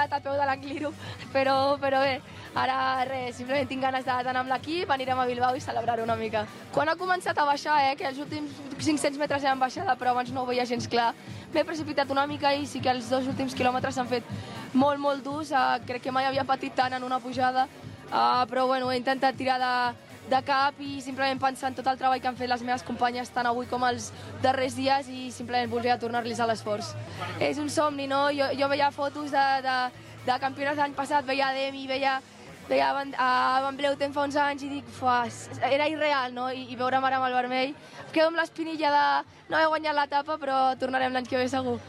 quedat a peu de l'Angliru, però bé, ara res, simplement tinc ganes d'anar amb l'equip, anirem a Bilbao i celebrar-ho una mica. Quan ha començat a baixar, que els últims 500 metres eren baixada, però abans no ho veia gens clar, m'he precipitat una mica i sí que els 2 últims quilòmetres s'han fet molt durs, crec que mai havia patit tant en una pujada, però bueno, he intentat tirar de cap i simplement pensar en tot el treball que han fet les meves companyes tant avui com els darrers dies i simplement voldria tornar-los a l'esforç. És un somni, no? Jo veia fotos de campionats l'any passat, veia Demi, veia a Van Bleuten fa uns anys i dic, era irreal, no? I veure'm ara amb el vermell. Quedo amb l'espinilla de no haver guanyat l'etapa, però tornarem l'any que ve segur.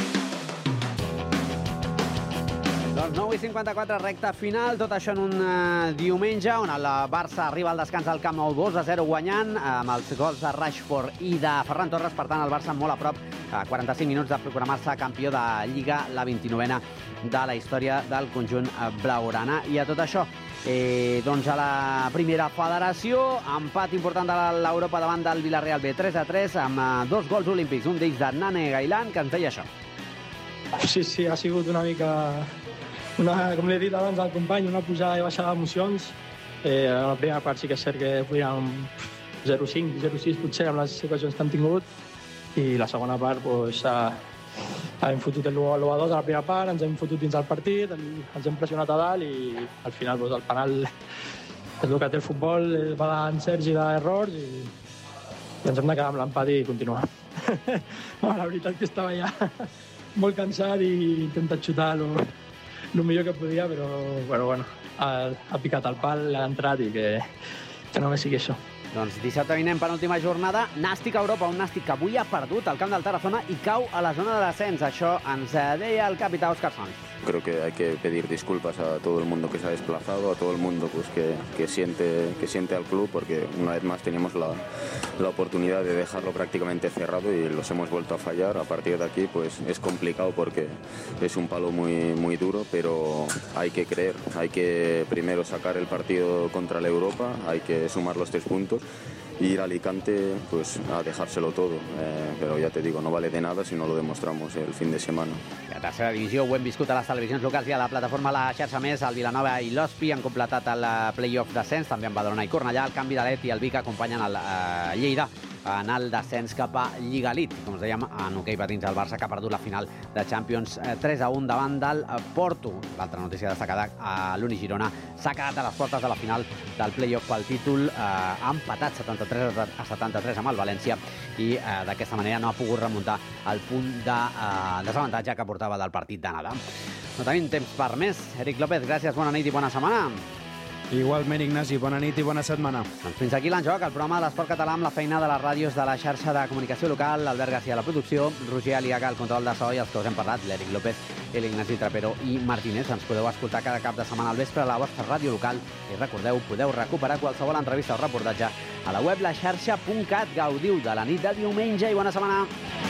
Doncs 9:54, recta final, tot això en un diumenge on el Barça arriba al descans al Camp Nou 2-0 guanyant, amb els gols de Rashford i de Ferran Torres. Per tant, el Barça molt a prop, a 45 minuts de proclamar-se campió de Lliga, la 29a de la història del conjunt blaugrana. I a tot això, doncs a la primera federació, empat important de l'Europa davant del Villarreal B, 3-3, amb 2 gols olímpics, un d'ells de Nane Gailán, que ens deia això. Sí, ha sigut una mica... com l'he dit abans al company, una pujada i baixada d'emocions. A la primera part sí que és cert que podíem 0-5, 0-6 potser amb les ocasions que han tingut, i la segona part hem fotut l'1-2 a la primera part, ens hem fotut dins el partit, ens hem pressionat a dalt i al final el penal és el que té el futbol, va d'en Sergi d'errors i ens hem de quedar amb l'empat i continuar. La veritat que estava ja molt cansat i intentat xutar el millor que podia, però bueno, ha picat el pal, l'ha entrat i que només sigui això. Doncs dissabte vinent, penúltima jornada, Nàstic a Europa, un Nàstic que avui ha perdut al camp del Tarazona i cau a la zona de descens. Això ens deia el capità Òscar Sanz. Creo que hay que pedir disculpas a todo el mundo que se ha desplazado, a todo el mundo pues, que siente al club, porque una vez más teníamos la oportunidad de dejarlo prácticamente cerrado y los hemos vuelto a fallar. A partir de aquí pues, es complicado porque es un palo muy duro, pero hay que creer, hay que primero sacar el partido contra la Europa, hay que sumar los 3 puntos y ir a Alicante pues, a dejárselo todo, però ja te digo, no vale de nada si no lo demostramos el fin de semana. La tercera divisió ho hem viscut a les televisions locals i a la plataforma La Xarxa Més. El Vilanova i l'Hospi han completat el play-off descens, també en Badalona i Cornellà. El canvi de l'Et i el Vic acompanyen el Lleida en el descens cap a Lliga Elite. Com us dèiem, en hoquei patins el Barça, que ha perdut la final de Champions 3-1 davant del Porto. L'altra notícia destacada, l'Uni Girona s'ha quedat a les portes de la final del play-off pel títol, ha empatat 73-73 amb el València i d'aquesta manera no ha pogut remuntar el punt de desavantatge que portava del partit d'anada. No tenim temps per més. Eric López, gràcies, bona nit i bona setmana. Igualment, Ignasi, bona nit i bona setmana. Doncs fins aquí l'Enjoc, el programa de l'esport català amb la feina de les ràdios de la xarxa de comunicació local, Albert García a la producció, Roger Aliaga al control de so i els que us hem parlat, l'Eric López, l'Ignasi Trapero i Martínez. Ens podeu escoltar cada cap de setmana al vespre a la vostra ràdio local i recordeu, podeu recuperar qualsevol entrevista o reportatge a la web laxarxa.cat. Gaudiu de la nit de diumenge i bona setmana.